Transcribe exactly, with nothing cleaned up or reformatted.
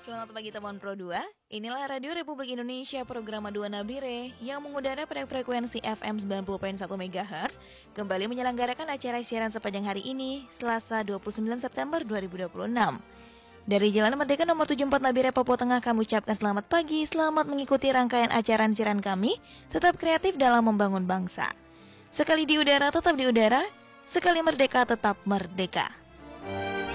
Selamat pagi teman Pro dua. Inilah Radio Republik Indonesia program Dua Nabire yang mengudara pada frekuensi F M sembilan puluh koma satu MHz kembali menyelenggarakan acara siaran sepanjang hari ini, Selasa dua puluh sembilan September dua ribu dua puluh enam. Dari Jalan Merdeka nomor tujuh puluh empat Nabire Papua Tengah kami ucapkan selamat pagi, selamat mengikuti rangkaian acara siaran kami, tetap kreatif dalam membangun bangsa. Sekali di udara tetap di udara, sekali merdeka tetap merdeka.